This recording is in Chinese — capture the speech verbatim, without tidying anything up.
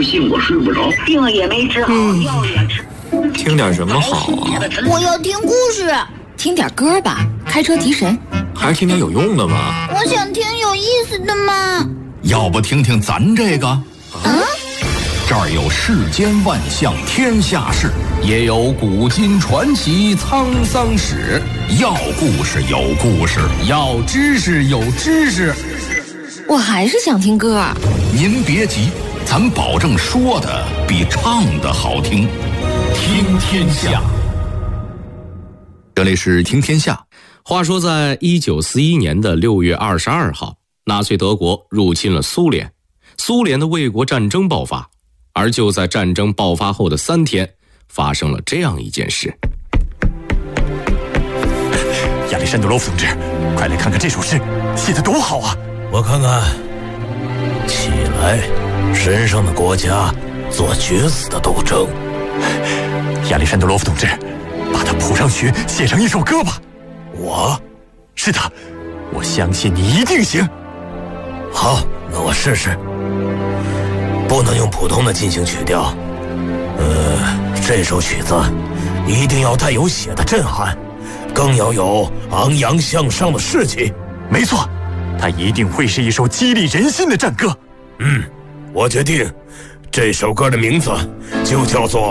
不信我睡不着，病也没治好，药也吃。 听点什么好啊？ 我要听故事。 听点歌吧，开车提神。 还是听点有用的吧。 我想听有意思的嘛。 要不听听咱这个？ 啊？ 这儿有世间万象天下事，也有古今传奇沧桑史。要故事有故事，要知识有知识。 我还是想听歌。 您别急，咱保证说的比唱的好听。听天下，这里是听天下。 话说在一九四一年的六月二十二号，纳粹德国入侵了苏联，苏联的卫国战争爆发。而就在战争爆发后的三天，发生了这样一件事。 亚历山德罗夫同志，快来看看这首诗，写得多好啊！ 我看看。起来，神圣的国家做决死的斗争。 亚历山德罗夫同志，把它谱上曲，写成一首歌吧。 我？ 是的，我相信你一定行。 好，那我试试。不能用普通的进行曲调，呃，这首曲子一定要带有血的震撼，更要有昂扬向上的士气。 没错，它一定会是一首激励人心的战歌。 嗯，我决定，这首歌的名字就叫做